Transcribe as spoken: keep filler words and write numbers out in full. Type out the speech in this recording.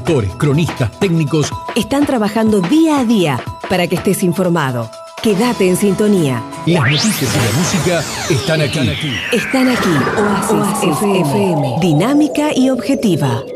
conductores, cronistas, técnicos. Están trabajando día a día para que estés informado. Quédate en sintonía. Las noticias y la música están aquí. Están aquí. Oasis, Oasis F M. Dinámica y objetiva.